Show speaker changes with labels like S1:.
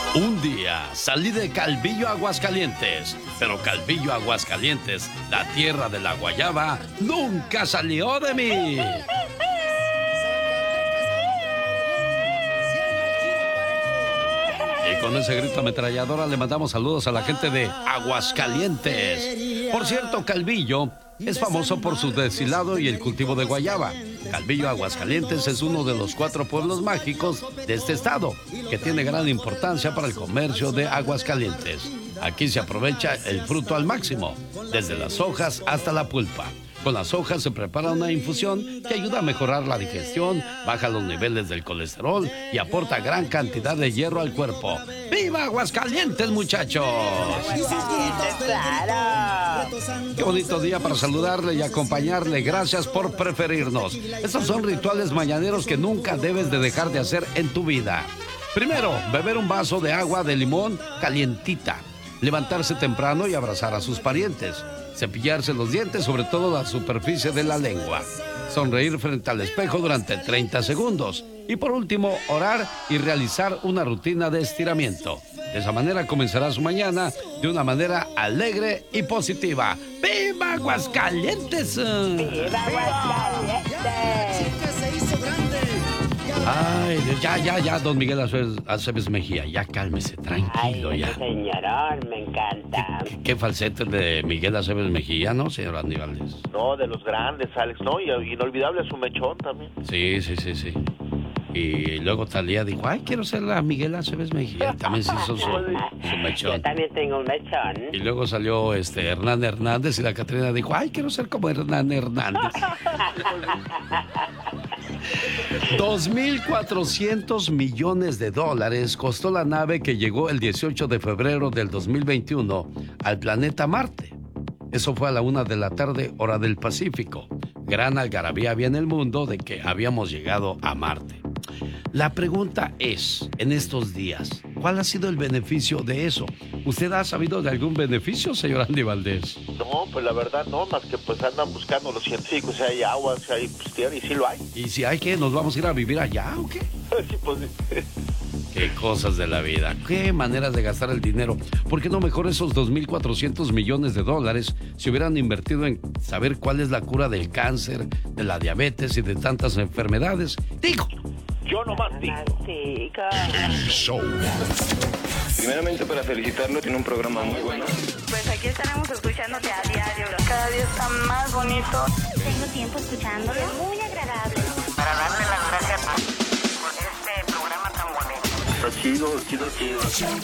S1: Un día salí de Calvillo, Aguascalientes, pero Calvillo, Aguascalientes, la tierra de la guayaba, nunca salió de mí. Y con ese grito ametralladora le mandamos saludos a la gente de Aguascalientes. Por cierto, Calvillo es famoso por su deshilado y el cultivo de guayaba. Calvillo, Aguascalientes es uno de los 4 pueblos mágicos de este estado, que tiene gran importancia para el comercio de Aguascalientes. Aquí se aprovecha el fruto al máximo, desde las hojas hasta la pulpa. Con las hojas se prepara una infusión que ayuda a mejorar la digestión, baja los niveles del colesterol y aporta gran cantidad de hierro al cuerpo. ¡Viva Aguascalientes, muchachos!
S2: ¡Claro!
S1: Qué bonito día para saludarle y acompañarle. Gracias por preferirnos. Estos son rituales mañaneros que nunca debes de dejar de hacer en tu vida. Primero, beber un vaso de agua de limón calientita. Levantarse temprano y abrazar a sus parientes. Cepillarse los dientes, sobre todo la superficie de la lengua. Sonreír frente al espejo durante 30 segundos. Y por último, orar y realizar una rutina de estiramiento. De esa manera comenzará su mañana de una manera alegre y positiva. ¡Viva Aguascalientes!
S2: ¡Viva Aguascalientes!
S1: Ay, ya, don Miguel Aceves Mejía, ya cálmese, tranquilo.
S2: Ay,
S1: ya.
S2: Señorón, me encanta.
S1: ¿Qué falsete de Miguel Aceves Mejía, no, señor Andy Valdés?
S3: No, de los grandes, Alex, ¿no? Y inolvidable su mechón también.
S1: Sí. Y luego Talía dijo, ay, quiero ser la Miguel Aceves Mejía. También se hizo su mechón.
S2: Yo también tengo un mechón.
S1: Y luego salió Hernán Hernández y la Catrina dijo, ay, quiero ser como Hernán Hernández. 2.400 millones de dólares costó la nave que llegó el 18 de febrero del 2021 al planeta Marte. Eso fue a la 1 de la tarde, hora del Pacífico. Gran algarabía había en el mundo de que habíamos llegado a Marte. La pregunta es, en estos días, ¿cuál ha sido el beneficio de eso? ¿Usted ha sabido de algún beneficio, señor Andy Valdés?
S3: No, pues la verdad no, más que pues andan buscando los científicos si hay agua, si hay tierra, y sí lo hay.
S1: ¿Y si hay qué? ¿Nos vamos a ir a vivir allá o qué?
S3: Sí, pues sí.
S1: Qué cosas de la vida, qué maneras de gastar el dinero. ¿Por qué no mejor esos 2.400 millones de dólares se hubieran invertido en saber cuál es la cura del cáncer, de la diabetes y de tantas enfermedades? Digo.
S3: Yo nomás digo.
S1: Show.
S4: Primeramente para felicitarlo, tiene un programa muy bueno.
S5: Pues aquí estaremos escuchándote a diario. Cada día está más bonito.
S6: Tengo tiempo escuchándolo. Muy agradable.
S5: Para darle las gracias por este programa tan bonito.
S3: Está chido.